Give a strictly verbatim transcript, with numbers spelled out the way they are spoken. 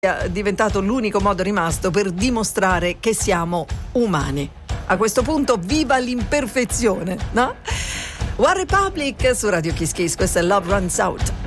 è diventato l'unico modo rimasto per dimostrare che siamo umani. A questo punto viva l'imperfezione, no? One Republic su Radio Kiss Kiss, questo è Love Runs Out.